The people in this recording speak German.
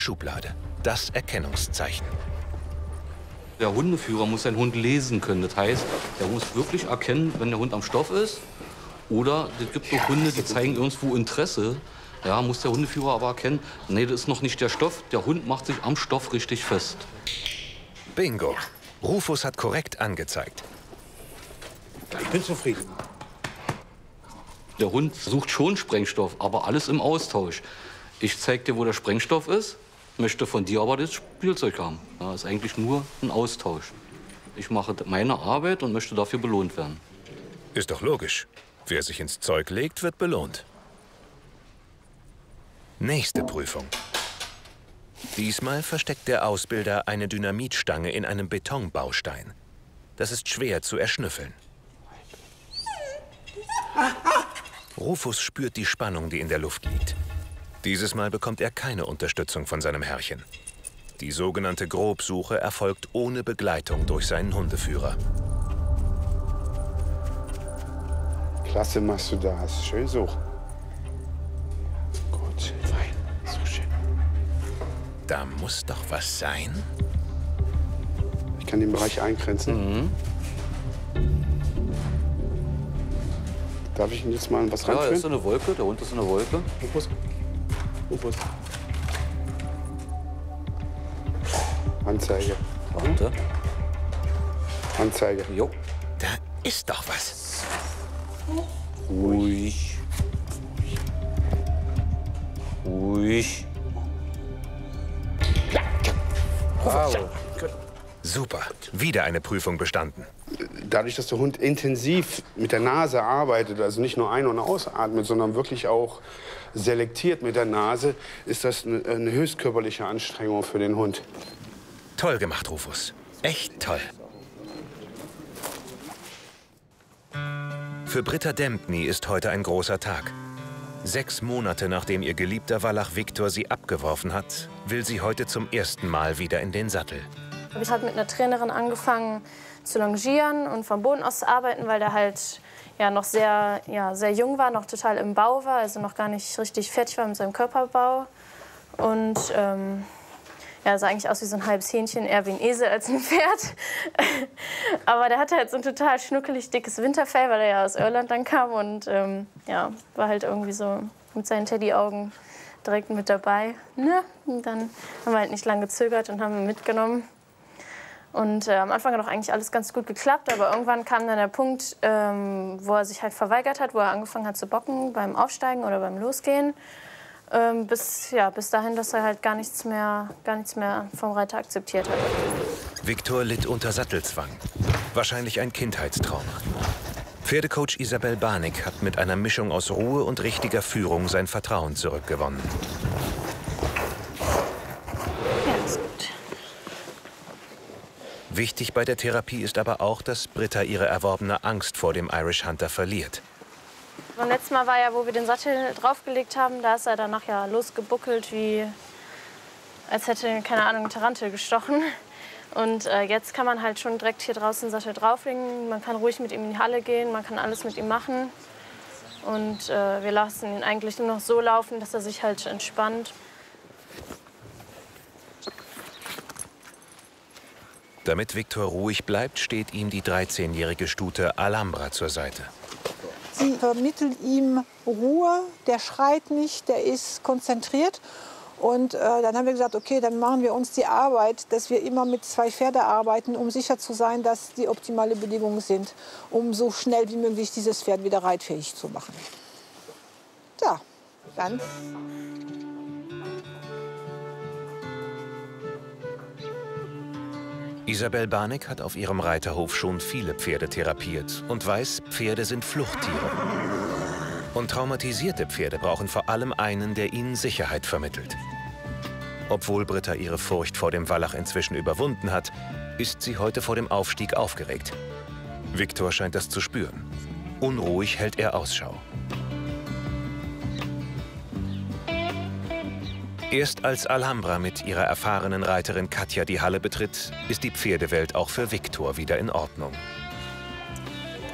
Schublade. Das Erkennungszeichen. Der Hundeführer muss seinen Hund lesen können. Das heißt, er muss wirklich erkennen, wenn der Hund am Stoff ist. Oder es gibt auch Hunde, die zeigen irgendwo Interesse. Ja, muss der Hundeführer aber erkennen, nee, das ist noch nicht der Stoff. Der Hund macht sich am Stoff richtig fest. Bingo. Rufus hat korrekt angezeigt. Ich bin zufrieden. Der Hund sucht schon Sprengstoff, aber alles im Austausch. Ich zeig dir, wo der Sprengstoff ist, möchte von dir aber das Spielzeug haben. Ja, ist eigentlich nur ein Austausch. Ich mache meine Arbeit und möchte dafür belohnt werden. Ist doch logisch. Wer sich ins Zeug legt, wird belohnt. Nächste Prüfung. Diesmal versteckt der Ausbilder eine Dynamitstange in einem Betonbaustein. Das ist schwer zu erschnüffeln. Rufus spürt die Spannung, die in der Luft liegt. Dieses Mal bekommt er keine Unterstützung von seinem Herrchen. Die sogenannte Grobsuche erfolgt ohne Begleitung durch seinen Hundeführer. Klasse machst du da, hast du schön so. Gut, fein, so schön. Da muss doch was sein. Ich kann den Bereich eingrenzen. Mhm. Darf ich ihn jetzt mal was Ja, ranführen? das ist eine Wolke, der Hund ist eine Wolke. Rufus. Rufus. Anzeige. Warte. Anzeige. Jo. Da ist doch was. Ruhig. Ruhig. Bravo. Super. Wieder eine Prüfung bestanden. Dadurch, dass der Hund intensiv mit der Nase arbeitet, also nicht nur ein- und ausatmet, sondern wirklich auch selektiert mit der Nase, ist das eine höchst körperliche Anstrengung für den Hund. Toll gemacht, Rufus. Echt toll. Für Britta Dempney ist heute ein großer Tag. 6 Monate nachdem ihr geliebter Wallach Viktor sie abgeworfen hat, will sie heute zum ersten Mal wieder in den Sattel. Ich habe mit einer Trainerin angefangen zu longieren und vom Boden aus zu arbeiten, weil der halt noch sehr jung war, noch total im Bau war, also noch gar nicht richtig fertig war mit seinem Körperbau. Und sah eigentlich aus wie so ein halbes Hähnchen, eher wie ein Esel als ein Pferd. Aber der hatte halt so ein total schnuckelig dickes Winterfell, weil er ja aus Irland dann kam und war halt irgendwie so mit seinen Teddyaugen direkt mit dabei. Ne? Und dann haben wir halt nicht lange gezögert und haben ihn mitgenommen. Und am Anfang hat auch eigentlich alles ganz gut geklappt, aber irgendwann kam dann der Punkt, wo er sich halt verweigert hat, wo er angefangen hat zu bocken beim Aufsteigen oder beim Losgehen. Bis dahin, dass er halt gar nichts mehr vom Reiter akzeptiert hat. Viktor litt unter Sattelzwang. Wahrscheinlich ein Kindheitstrauma. Pferdecoach Isabel Barnick hat mit einer Mischung aus Ruhe und richtiger Führung sein Vertrauen zurückgewonnen. Ja, ist gut. Wichtig bei der Therapie ist aber auch, dass Britta ihre erworbene Angst vor dem Irish Hunter verliert. Beim letzten Mal war ja, wo wir den Sattel draufgelegt haben, da ist er danach ja losgebuckelt, wie als hätte, keine Ahnung, eine Tarantel gestochen. Und jetzt kann man halt schon direkt hier draußen den Sattel drauflegen. Man kann ruhig mit ihm in die Halle gehen, man kann alles mit ihm machen. Und wir lassen ihn eigentlich nur noch so laufen, dass er sich halt entspannt. Damit Viktor ruhig bleibt, steht ihm die 13-jährige Stute Alhambra zur Seite. Sie vermittelt ihm Ruhe, der schreit nicht, der ist konzentriert. Und dann haben wir gesagt, okay, dann machen wir uns die Arbeit, dass wir immer mit 2 Pferden arbeiten, um sicher zu sein, dass die optimale Bedingungen sind, um so schnell wie möglich dieses Pferd wieder reitfähig zu machen. Ja, dann. Isabel Barnick hat auf ihrem Reiterhof schon viele Pferde therapiert und weiß, Pferde sind Fluchttiere. Und traumatisierte Pferde brauchen vor allem einen, der ihnen Sicherheit vermittelt. Obwohl Britta ihre Furcht vor dem Wallach inzwischen überwunden hat, ist sie heute vor dem Aufstieg aufgeregt. Viktor scheint das zu spüren. Unruhig hält er Ausschau. Erst als Alhambra mit ihrer erfahrenen Reiterin Katja die Halle betritt, ist die Pferdewelt auch für Viktor wieder in Ordnung.